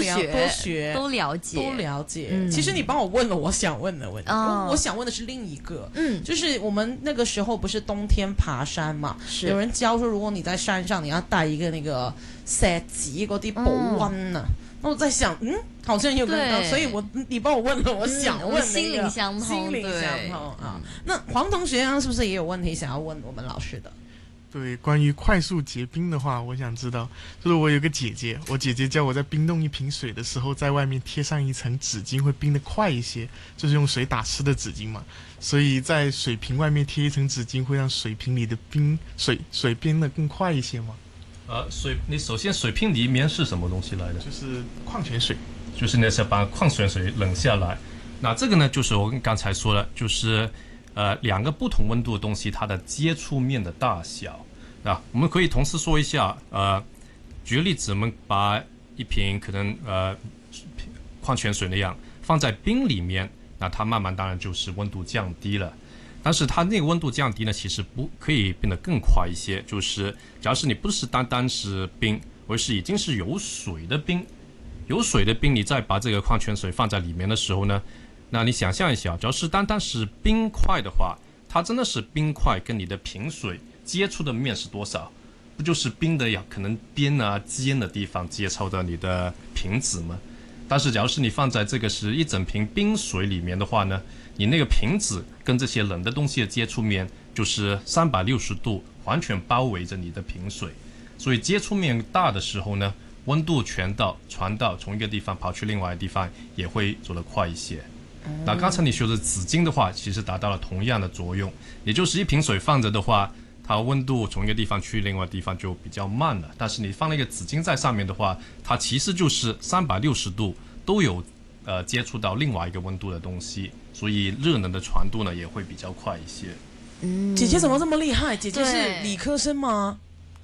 学都了解。 其实你帮我问了我想问的问题，我想问的是另一个，就是我们那个时候不是冬天爬山嘛，有人教说如果你在山上你要带一个那个石子嗰啲保温啊。那我在想，好像有跟所以你帮我问了，我想问、那个心灵相通啊。那黄同学是不是也有问题想要问我们老师的？ 对，关于快速结冰的话，我想知道，就是我有个姐姐，我姐姐教我在冰冻一瓶水的时候，在外面贴上一层纸巾会冰得快一些，就是用水打湿的纸巾嘛，所以在水瓶外面贴一层纸巾会让水瓶里的水冰得更快一些吗？ 你首先水瓶里面是什么东西来的？ 就是矿泉水， 就是那些把矿泉水冷下来。那这个呢，就是我刚才说了，就是两个不同温度的东西，它的接触面的大小。那我们可以同时说一下，举个例子，我们把一瓶可能矿泉水那样放在冰里面，那它慢慢当然就是温度降低了。但是它那个温度降低呢，其实不可以变得更快一些。就是假如是你不是单单是冰，而是已经是有水的冰，你再把这个矿泉水放在里面的时候呢，那你想象一下，假如是单单是冰块的话，它真的是冰块跟你的瓶水接触的面是多少？不就是冰的呀？可能边啊尖的地方接触到你的瓶子吗？但是假如是你放在这个是一整瓶冰水里面的话呢，你那个瓶子跟这些冷的东西的接触面就是360度完全包围着你的瓶水，所以接触面大的时候呢，温度传到从一个地方跑去另外一个地方也会走得快一些。那刚才你说的纸巾的话，其实达到了同样的作用，也就是一瓶水放着的话，它温度从一个地方去另外一个地方就比较慢了，但是你放了一个纸巾在上面的话，它其实就是360度都有接触到另外一个温度的东西，所以热能的传度呢也会比较快一些。 姐姐怎么这么厉害？姐姐是理科生吗？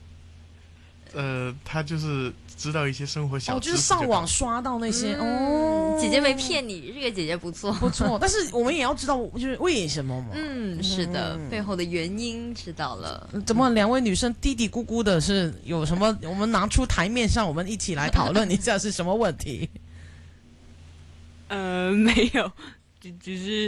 她就是知道一些生活小知识， 就是上网刷到那些姐姐没骗你，这个姐姐不错。 但是我们也要知道就是为什么嘛。 是的，背后的原因知道了。 怎么两位女生嘀嘀咕咕的是有什么？我们拿出台面上，我们一起来讨论一下是什么问题。 没有，只是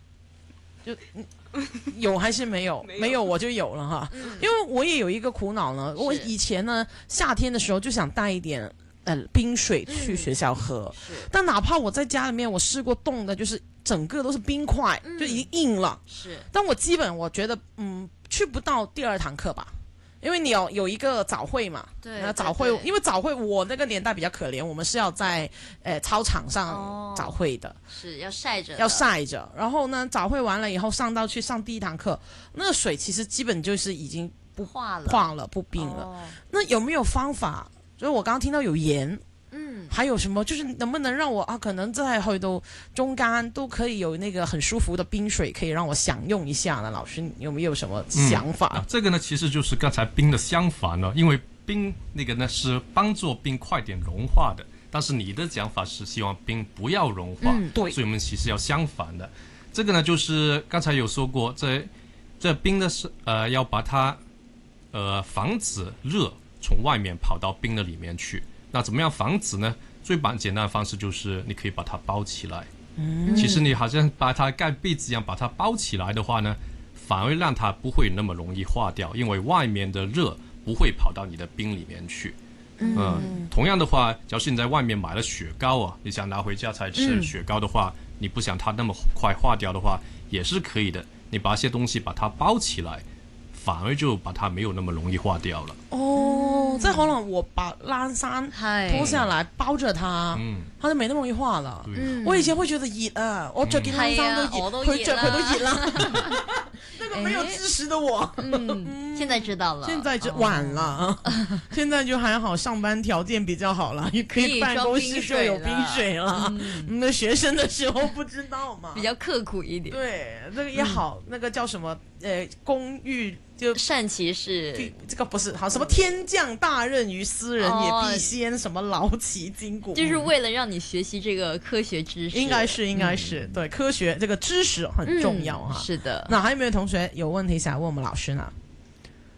有还是没有？没有我就有了哈。因为我也有一个苦恼呢，我以前呢夏天的时候就想带一点冰水去学校喝，但哪怕我在家里面我试过冻的，就是整个都是冰块，就已经硬了。但我基本我觉得去不到第二堂课吧。因为你有一个早会嘛，那早会因为早会我那个年代比较可怜，我们是要在操场上早会的， 是要晒着，然后呢早会完了以后去上第一堂课，那个水其实基本就是已经不化了不冰了。那有没有方法？就是我刚刚听到有盐。还有什么？就是能不能让我可能在去到中间都可以有那个很舒服的冰水，可以让我享用一下呢？老师有没有什么想法？ 这个呢，其实就是刚才冰的相反呢，因为冰那个呢是帮助冰快点融化的，但是你的讲法是希望冰不要融化， 对， 所以我们其实要相反的。这个呢，就是刚才有说过，这冰的是要把它防止热从外面跑到冰的里面去。那怎么样防止呢？最简单的方式就是你可以把它包起来。其实你好像把它盖被子一样把它包起来的话呢，反而让它不会那么容易化掉，因为外面的热不会跑到你的冰里面去。同样的话，假如是你在外面买了雪糕你想拿回家才吃雪糕的话，你不想它那么快化掉的话，也是可以的。你把一些东西把它包起来，反而就把它没有那么容易化掉了。 即係可能我把冷衫脱下來包着它，它就沒那麼容易化了。我以前會覺得熱啊，我着件冷衫都熱，佢着佢都熱啦。那個沒有知識的我， 現在知道了， 現在就晚了，現在就還好，上班條件比較好了，也可以辦公室就有冰水了。我們學生的時候不知道嘛， 比較刻苦一點。 對，那個也好，那個叫什麼公寓。就善其事， 这个不是好什么天降大任于斯人也，必先什么劳其筋骨， 就是为了让你学习这个科学知识。 应该是，对，科学这个知识很重要哈。 是的。 那还有没有同学有问题想问我们老师呢？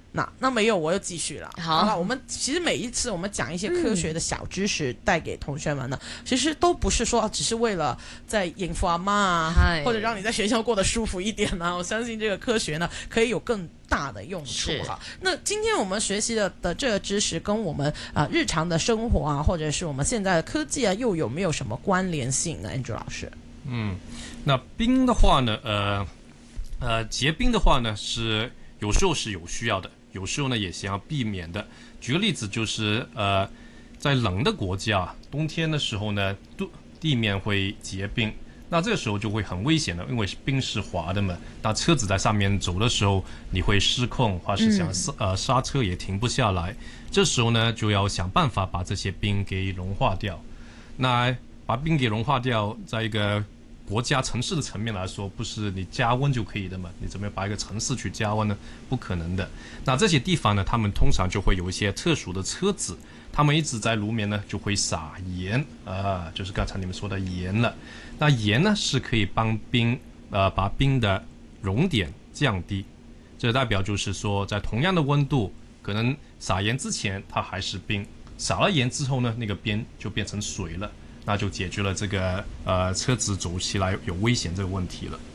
那没有，我又继续了。 好了，我们其实每一次我们讲一些科学的小知识带给同学们呢，其实都不是说只是为了在应付阿妈啊，或者让你在学校过得舒服一点啊。我相信这个科学呢可以有更大的用处哈。那今天我们学习的这个知识跟我们日常的生活啊，或者是我们现在的科技啊，又有没有什么关联性呢 ？Andrew 老师， 那冰的话呢，结冰的话呢是有时候是有需要的。有时候呢也想要避免的。举个例子，就是在冷的国家，冬天的时候呢，地面会结冰，那这个时候就会很危险的，因为冰是滑的嘛。那车子在上面走的时候，你会失控，或是想刹车也停不下来。这时候呢，就要想办法把这些冰给融化掉。那把冰给融化掉，在一个国家城市的层面来说，不是你加温就可以的嘛？你怎么样把一个城市去加温呢？不可能的。那这些地方呢，他们通常就会有一些特殊的车子，他们一直在路面呢就会撒盐就是刚才你们说的盐了。那盐呢是可以帮把冰的熔点降低，这代表就是说，在同样的温度，可能撒盐之前它还是冰，撒了盐之后呢，那个冰就变成水了。那就解决了这个车子走起来有危险这个问题了。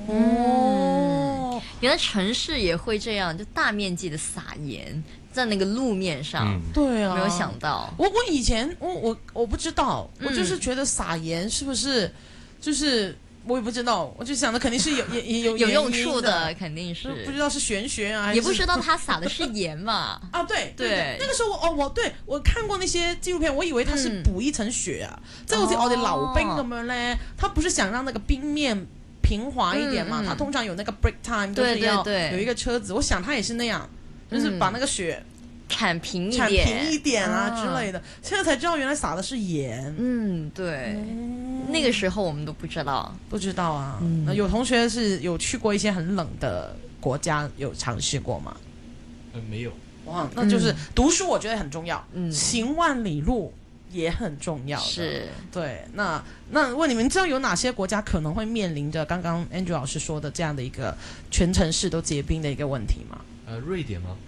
原来城市也会这样，就大面积的撒盐在那个路面上。 对啊， 没有想到。 我以前我不知道，我就是觉得撒盐是不是就是我也不知道，我就想的肯定是有用处的，肯定是不知道是玄学啊，还是也不知道他撒的是盐嘛。 对，那个时候我看过那些纪录片，我以为他是补一层雪啊，即係好似我哋溜冰咁樣咧，他不是想讓那個冰面平滑一點嘛，他通常有那個 break time，就是要有一個車子，我想他也是那樣，就是把那個雪铲平一点啊之类的，现在才知道原来撒的是盐。 对，那个时候我们都不知道啊。那有同学是有去过一些很冷的国家，有尝试过吗？ 没有。 哇，那就是读书我觉得很重要，行万里路也很重要的。 是， 对。那问你们知道有哪些国家可能会面临着刚刚 Andrew 老师说的这样的一个全城市都结冰的一个问题吗？ 瑞典吗？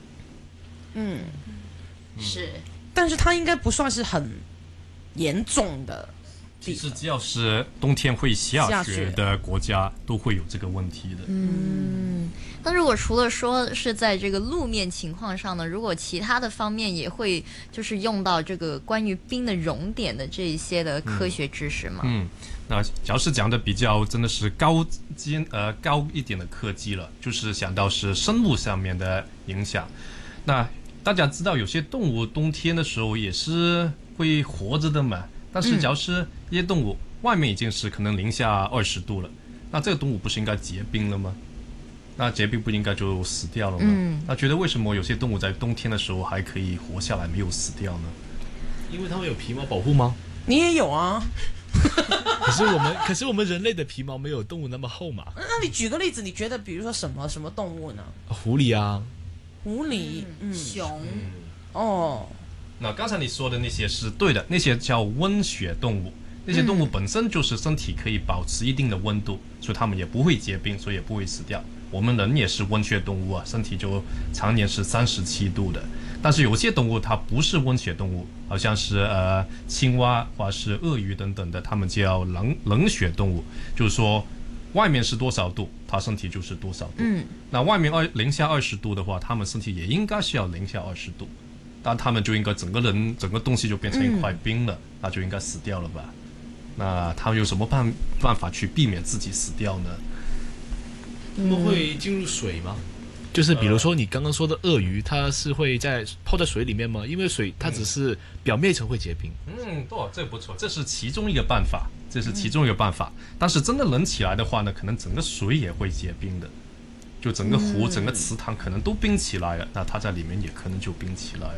是， 但是它应该不算是很严重的。 其实只要是冬天会下雪的国家，都会有这个问题的。 那如果除了说是在这个路面情况上呢，如果其他的方面也会就是用到这个关于冰的熔点的这一些的科学知识吗？ 那假如是讲的比较真的是高一点的科技了，就是想到是生物上面的影响。那大家知道有些动物冬天的时候也是会活着的嘛，但是假如是一些动物外面已经是可能-20度了，那这个动物不是应该结冰了吗？那结冰不应该就死掉了吗？那觉得为什么有些动物在冬天的时候还可以活下来，没有死掉呢？ 因为它们有皮毛保护吗？ 你也有啊。 可是我们人类的皮毛没有动物那么厚嘛。 那你举个例子，你觉得比如说什么动物呢？ 狐狸啊。 狐狸， 熊。 那刚才你说的那些是对的，那些叫温血动物。那些动物本身就是身体可以保持一定的温度，所以它们也不会结冰，所以也不会死掉。我们人也是温血动物啊，身体就常年是37度的。但是有些动物它不是温血动物，好像是青蛙或是鳄鱼等等的，它们叫冷血动物，就是说外面是多少度，它身体就是多少度。那外面-20度的话，它们身体也应该是要-20度，但它们就应该整个东西就变成一块冰了，那就应该死掉了吧？那他们有什么办法去避免自己死掉呢？ 他们会进入水吗？就是比如说你刚刚说的鳄鱼，它是会泡在水里面吗？因为水它只是表面层会结冰。 这不错，这是其中一个办法，但是真的冷起来的话呢，可能整个水也会结冰的，就整个湖、整个池塘可能都冰起来了，那它在里面也可能就冰起来了。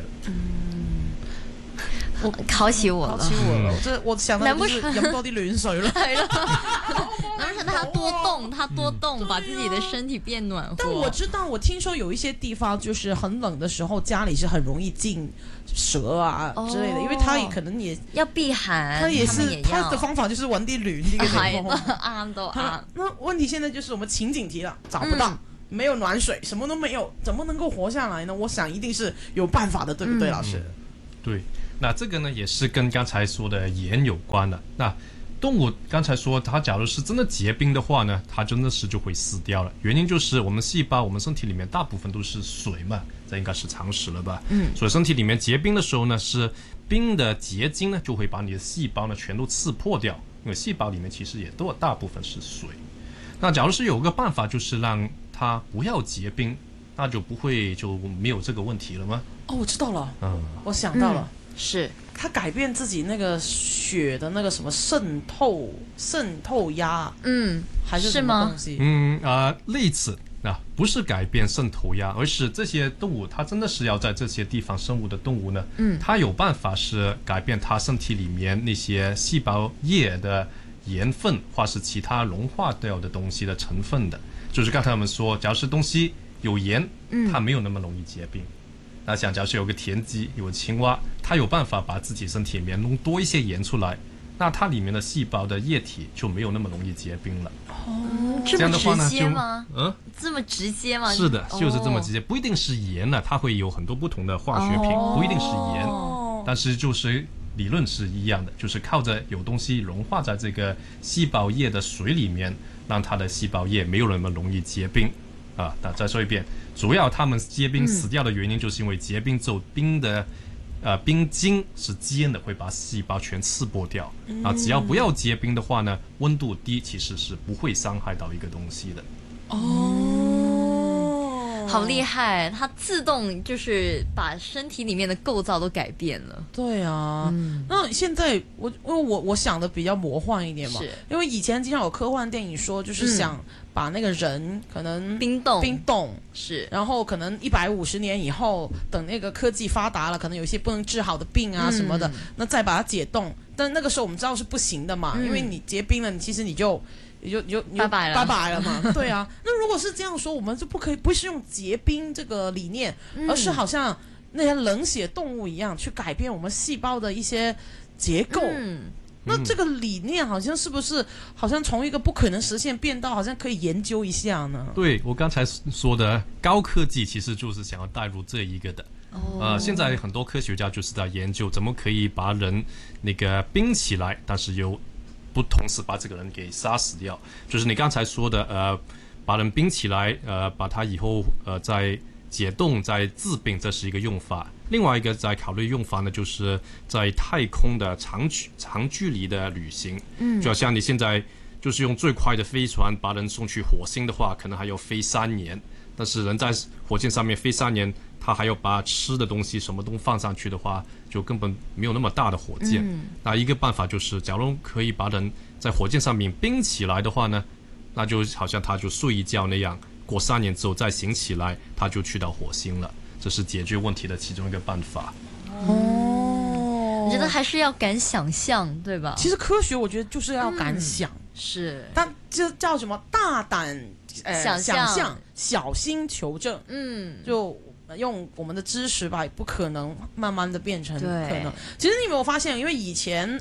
考起我了， 我想到就是飲多啲暖水咯。 係咯，難不成他多動，把自己的身體變暖和。 但我聽說有一些地方就是很冷的時候，家裡是很容易進蛇啊之類的，因為他也可能也要避寒， 他的方法就是揾啲暖啲嘅地方。 啱都啱。 那問題現在就是我們情景題了，找不到。 没有暖水，什么都没有，怎么能够活下来呢？我想一定是有办法的，对不对，老师？ 对，那这个呢也是跟刚才说的盐有关的。那动物刚才说，它假如是真的结冰的话呢，它真的是就会死掉了。原因就是我们细胞，我们身体里面大部分都是水嘛，这应该是常识了吧？所以身体里面结冰的时候呢，是冰的结晶呢就会把你的细胞呢全都刺破掉，因为细胞里面其实也都有大部分是水。那假如是有个办法，就是让它不要结冰，那就不会就没有这个问题了吗？ 哦，我知道了，我想到了， 是它改变自己那个血的那个什么渗透压，还是什么东西？ 类似不是改变渗透压，而是这些动物它真的是要在这些地方生物的动物呢，它有办法是改变它身体里面那些细胞液的盐分或是其他融化掉的东西的成分的。就是刚才我们说，假如是东西有盐，它没有那么容易结冰。那想假如是有个田鸡，有个青蛙，它有办法把自己身体里面弄多一些盐出来，那它里面的细胞的液体就没有那么容易结冰了。 这么直接吗？ 这么直接吗？ 是的，就是这么直接，不一定是盐呢，它会有很多不同的化学品，不一定是盐，但是就是理论是一样的，就是靠着有东西融化在这个细胞液的水里面，让它的细胞液没有那么容易结冰。那再说一遍，主要它们结冰死掉的原因，就是因为结冰之后冰的冰晶是尖的，会把细胞全刺破掉。只要不要结冰的话呢，温度低其实是不会伤害到一个东西的。 好厉害，它自动就是把身体里面的构造都改变了。 对啊，那现在我想的比较魔幻一点嘛，因为以前经常有科幻电影说，就是想把那个人可能冰冻是， 然后可能150年以后，等那个科技发达了，可能有一些不能治好的病啊什么的，那再把它解冻。但那个时候我们知道是不行的嘛，因为你结冰了，其实你就拜拜了嘛。对啊，那如果是这样说，我们就不是用结冰这个理念，而是好像那些冷血动物一样，去改变我们细胞的一些结构。那这个理念好像是不是好像从一个不可能实现变到好像可以研究一下呢？ 对，我刚才说的高科技其实就是想要带入这一个的。现在很多科学家就是在研究怎么可以把人那个冰起来，但是又不同时把这个人给杀死掉。就是你刚才说的把人冰起来，把它以后再解冻再治病，这是一个用法。另外一个在考虑用法呢，就是在太空的长距离的旅行。就好像你现在就是用最快的飞船把人送去火星的话，可能还要飞3年，但是人在火箭上面飞3年，他还要把吃的东西什么都放上去的话，就根本没有那么大的火箭。那一个办法就是，假如可以把人在火箭上面冰起来的话呢，那就好像他就睡一觉那样，过3年之后再醒起来，他就去到火星了。这是解决问题的其中一个办法。 我觉得还是要敢想象，对吧？ 其实科学我觉得就是要敢想， 是， 但这叫什么？大胆想象，小心求证。就用我们的知识吧，也不可能慢慢的变成可能。其实你有没有发现，因为以前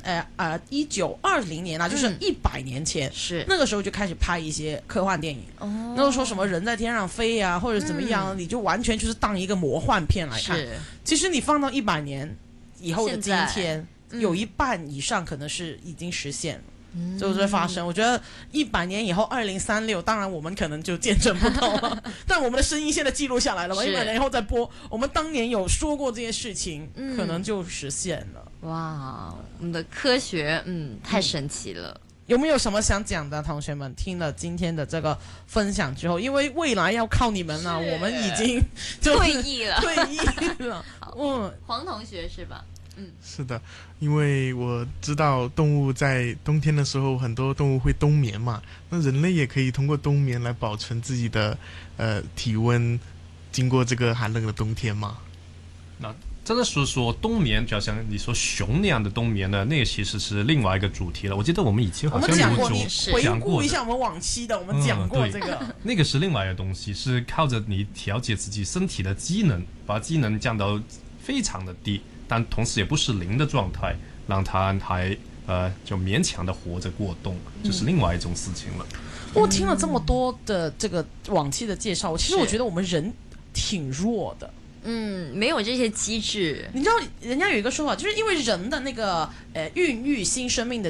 1920年啊，就是100年前， 是那个时候就开始拍一些科幻电影。那时候说什么人在天上飞啊，或者怎么样，你就完全就是当一个魔幻片来看。其实你放到100年以后的今天，有一半以上可能是已经实现了。就会发生。我觉得100年以后，2036，当然我们可能就见证不到了，但我们的声音现在记录下来了嘛，100年以后再播，我们当年有说过这些事情，可能就实现了。 哇，我们的科学，太神奇了。 有没有什么想讲的，同学们？听了今天的这个分享之后，因为未来要靠你们了，我们已经退役了。 黄同学是吧？ 是的，因为我知道动物在冬天的时候，很多动物会冬眠嘛，那人类也可以通过冬眠来保存自己的体温，经过这个寒冷的冬天嘛。 那真的是说冬眠，就好像你说熊那样的冬眠呢，那个其实是另外一个主题了。我记得我们以前好像讲过， 你回顾一下我们往期的，我们讲过这个。 那个是另外一个东西，是靠着你调节自己身体的机能，把机能降到非常的低。但同时也不是0的状态，让它还就勉强的活着过冬，就是另外一种事情了。 我听了这么多的这个往期的介绍，其实我觉得我们人挺弱的。 没有这些机制。 你知道人家有一个说法，就是因为人的那个孕育新生命的